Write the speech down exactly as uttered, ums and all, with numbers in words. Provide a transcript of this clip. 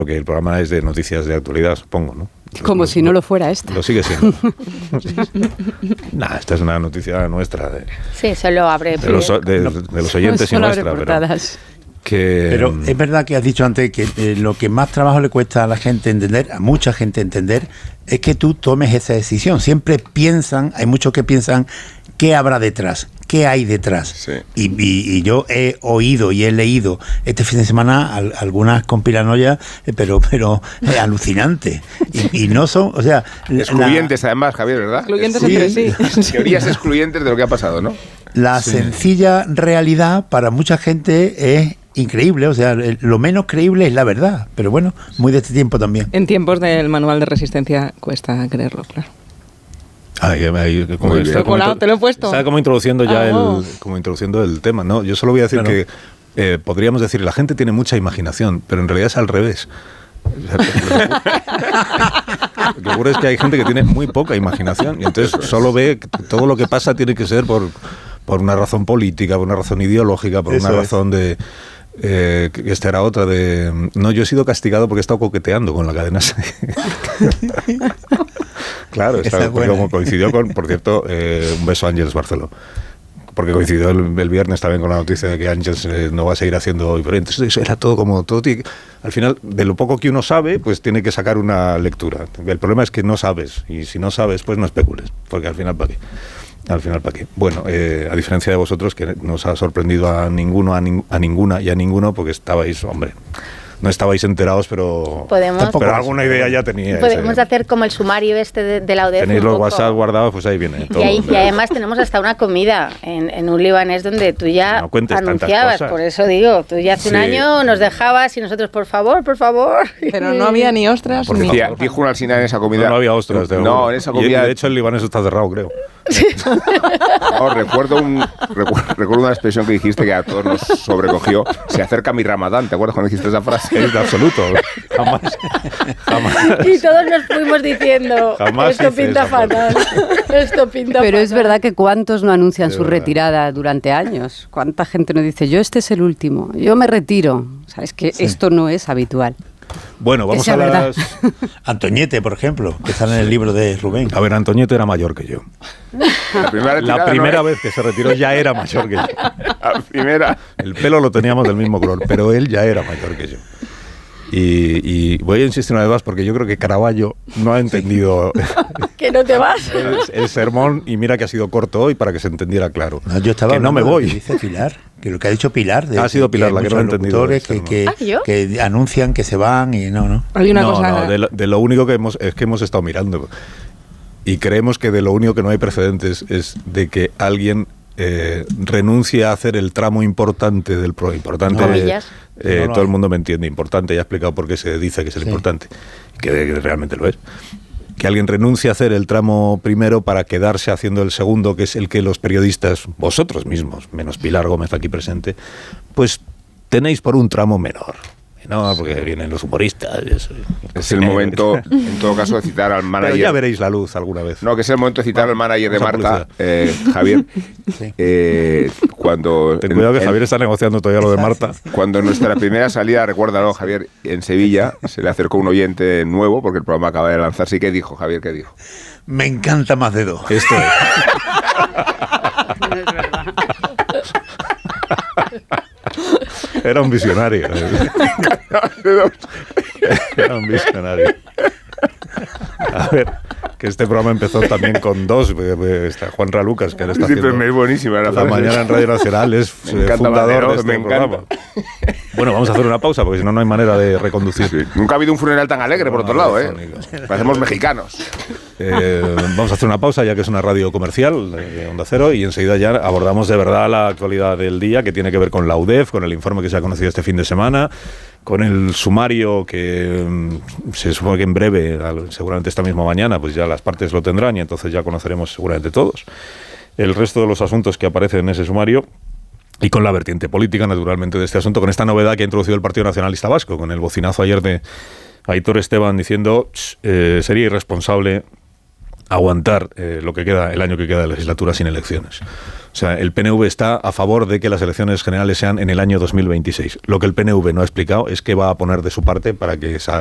porque el programa es de noticias de actualidad, supongo, ¿no? Como si no lo fuera esta. Lo sigue siendo. Nah, esta es una noticia nuestra. De, sí, solo abre... De los, de, de los oyentes y nuestra, pero... Que, pero es verdad que has dicho antes que eh, lo que más trabajo le cuesta a la gente entender, a mucha gente entender, es que tú tomes esa decisión. Siempre piensan, hay muchos que piensan, ¿qué habrá detrás? ¿Qué hay detrás? Sí. Y, y, y yo he oído y he leído este fin de semana al, algunas conspiranoias, eh, pero pero eh, alucinante. Y, y no son, o sea... Excluyentes la, además, Javier, ¿verdad? Excluyentes entre sí. Teorías excluyentes de lo que ha pasado, ¿no? La sí. sencilla realidad para mucha gente es increíble, o sea, lo menos creíble es la verdad, pero bueno, muy de este tiempo también. En tiempos del manual de resistencia cuesta creerlo, claro. Ay, ay, como Muy está bien. como Colado, te lo he puesto. Está como introduciendo ya Ah, oh. el, como introduciendo el tema, ¿no? Yo solo voy a decir Claro. que eh, podríamos decir, la gente tiene mucha imaginación, pero en realidad es al revés. Lo que ocurre es que hay gente que tiene muy poca imaginación y entonces solo ve que todo lo que pasa tiene que ser por, por una razón política, por una razón ideológica, por Eso una es. razón de... Eh, que esta era otra de... No, yo he sido castigado porque he estado coqueteando con la cadena. Claro, Esa está, es buena. como coincidió con, por cierto, eh, un beso a Ángeles Barceló. Porque coincidió el, el viernes también con la noticia de que Ángeles eh, no va a seguir haciendo hoy. Pero entonces eso era todo como... todo tiene, al final, de lo poco que uno sabe, pues tiene que sacar una lectura. El problema es que no sabes. Y si no sabes, pues no especules. Porque al final, ¿para qué? Al final, ¿para qué? Bueno, eh, a diferencia de vosotros, que nos ha sorprendido a ninguno, a, nin, a ninguna y a ninguno, porque estabais, hombre... No estabais enterados, pero, Podemos, pero alguna idea ya teníais. Podemos eh. hacer como el sumario este de, de la O D E F. Tenéis un los poco. WhatsApp guardados, pues ahí viene. Todo. Y, ahí, y además tenemos hasta una comida en, en un libanés donde tú ya No cuentes tantas anunciabas, cosas. por eso digo, tú ya hace Sí. un año nos dejabas y nosotros, por favor, por favor. Pero no había ni ostras Por ni... favor. Decía, dijo una alcina en esa comida. No, no había ostras. de No, en esa comida... Y de hecho el libanés está cerrado, creo. No, recuerdo, un, recu- recuerdo una expresión que dijiste que a todos nos sobrecogió. Se acerca mi Ramadán, ¿te acuerdas cuando dijiste esa frase? Es de absoluto. Jamás. Jamás. Y todos nos fuimos diciendo, Jamás esto hice pinta esa fatal, esto pinta Pero fatal. es verdad que cuántos no anuncian De su verdad. retirada durante años. Cuánta gente nos dice, yo este es el último, yo me retiro. Sabes que sí. Esto no es habitual. Bueno, vamos Esa a las... Antoñete, por ejemplo, que está en el libro de Rubén. A ver, Antoñete era mayor que yo. La primera, retirada, La primera ¿no? vez que se retiró ya era mayor que yo. La primera. El pelo lo teníamos del mismo color, pero él ya era mayor que yo. Y, y voy a insistir una vez más porque yo creo que Caravaggio no ha entendido Que no te vas. el, el sermón y mira que ha sido corto hoy para que se entendiera claro. No, yo estaba que no me hablando de lo voy. que dice Pilar, que lo que ha dicho Pilar. De, Ha sido Pilar hay la que no muchos ha entendido locutores el que, que, ¿Ah, yo? que anuncian que se van y no, no. Hay una no, cosa... no, de lo, de lo único que hemos es que hemos estado mirando y creemos que de lo único que no hay precedentes es de que alguien eh, renuncie a hacer el tramo importante del pro importante. Comillas. Eh, No lo todo el hay. mundo me entiende, importante, ya he explicado por qué se dice que es el Sí. importante, que, que realmente lo es. Que alguien renuncie a hacer el tramo primero para quedarse haciendo el segundo, que es el que los periodistas, vosotros mismos, menos Pilar Gómez aquí presente, pues tenéis por un tramo menor. No, porque vienen los humoristas. y eso. Es el momento, en todo caso, de citar al manager. Pero ya veréis la luz alguna vez. No, que es el momento de citar al manager de Mucha Marta, eh, Javier. Sí. Eh, cuando Ten en- cuidado que en- Javier está negociando todavía lo de Marta. Cuando en nuestra primera salida, recuérdalo, Javier, en Sevilla, se le acercó un oyente nuevo, porque el programa acaba de lanzarse. ¿Y qué dijo, Javier? ¿Qué dijo? Me encanta más de dos. Esto es. Era un visionario. Era un visionario. A ver, que este programa empezó también con dos. Está Juan Ralucas, que ahora está Sí, haciendo pero es buenísima la la frase. mañana en Radio Nacional, es Me eh, encanta fundador Madero, de este me encanta. programa. Bueno, vamos a hacer una pausa, porque si no, no hay manera de reconducir. Sí. Nunca ha habido un funeral tan alegre, por otro lado, ¿eh? Radiofónico. Parecemos mexicanos. Eh, vamos a hacer una pausa, ya que es una radio comercial de Onda Cero, y enseguida ya abordamos de verdad la actualidad del día, que tiene que ver con la U D E F, con el informe que se ha conocido este fin de semana, con el sumario que mm, se supone que en breve, al- seguramente esta misma mañana, pues ya las partes lo tendrán y entonces ya conoceremos seguramente todos el resto de los asuntos que aparecen en ese sumario. Y con la vertiente política, naturalmente, de este asunto, con esta novedad que ha introducido el Partido Nacionalista Vasco, con el bocinazo ayer de Aitor Esteban diciendo eh, sería irresponsable aguantar eh, lo que queda, el año que queda de legislatura sin elecciones. O sea, el P N V está a favor de que las elecciones generales sean en el año dos mil veintiséis. Lo que el P N V no ha explicado es qué va a poner de su parte para que esa